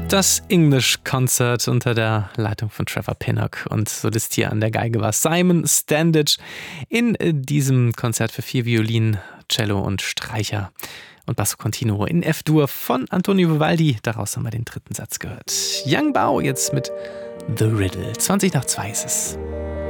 Das English Concert unter der Leitung von Trevor Pinnock und Solist hier an der Geige war Simon Standage in diesem Konzert für 4 Violinen, Cello und Streicher und Basso Continuo in F-Dur von Antonio Vivaldi. Daraus haben wir den 3. Satz gehört. Yang Bao jetzt mit The Riddle. 2:20 ist es.